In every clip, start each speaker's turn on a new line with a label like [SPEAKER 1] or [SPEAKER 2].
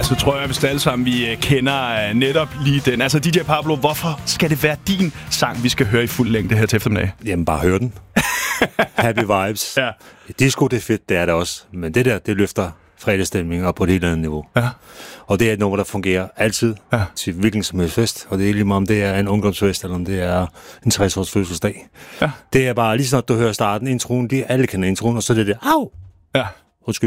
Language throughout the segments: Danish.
[SPEAKER 1] så tror jeg, hvis alle sammen vi kender netop lige den. Altså DJ Pablo, hvorfor skal det være din sang, vi skal høre i fuld længde her til eftermiddag?
[SPEAKER 2] Jamen, bare hør den. Happy vibes.
[SPEAKER 1] Ja.
[SPEAKER 2] Disco, det er fedt, det er det også. Men det der, det løfter fredagsstemningen op på et helt andet niveau.
[SPEAKER 1] Ja.
[SPEAKER 2] Og det er et nummer, der fungerer altid til hvilken som helst fest. Og det er lige meget, om det er en ungdomsfest, eller om det er en 60-års fødselsdag. Ja. Det er bare, lige snart du hører starten, introen, alle kender introen, og så er det au! Ja. Undskyld.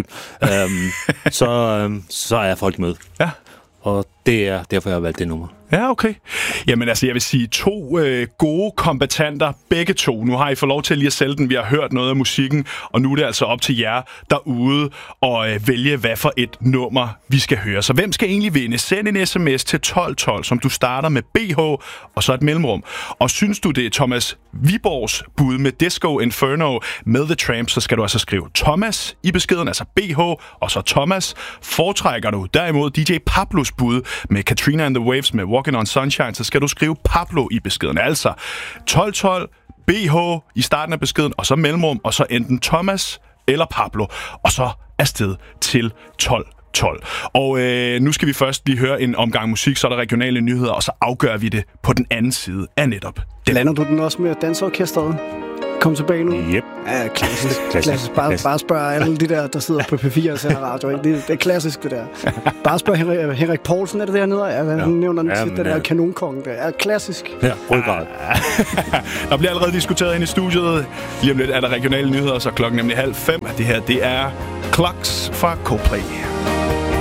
[SPEAKER 2] Så er folk med. Ja. Og det er derfor, jeg har valgt det nummer.
[SPEAKER 1] Ja, okay. Jamen altså, jeg vil sige 2 gode kombattanter, begge to. Nu har I fået lov til lige at sælge den. Vi har hørt noget af musikken, og nu er det altså op til jer derude at vælge, hvad for et nummer vi skal høre. Så hvem skal egentlig vinde? Send en sms til 1212, som du starter med BH, og så et mellemrum. Og synes du, det er Thomas Viborgs bud med Disco Inferno med The Tramp, så skal du altså skrive Thomas i beskeden, altså BH, og så Thomas. Foretrækker du derimod DJ Pablos bud med Katrina and the Waves med Walking on Sunshine, så skal du skrive Pablo i beskeden. Altså 1212, BH i starten af beskeden, og så mellemrum, og så enten Thomas eller Pablo, og så afsted til 1212. Og nu skal vi først lige høre en omgang musik, så er der regionale nyheder, og så afgør vi det på den anden side af netop den.
[SPEAKER 3] Lander du den også med danseorkestret? Kom tilbage nu.
[SPEAKER 2] Yep.
[SPEAKER 3] Ja, klassisk. Bare spørg alle de der sidder på P4 og sender radio. Ikke? Det er klassisk, det der. Bare spørg Henrik Poulsen, er det dernede? Han nævner den der kanonkongen der. Er klassisk.
[SPEAKER 2] Ja, rødgrad.
[SPEAKER 1] Der bliver allerede diskuteret ind i studiet. Lige om lidt er der regionale nyheder, så klokken nemlig 4:30. Det her, det er Clocks fra Coldplay.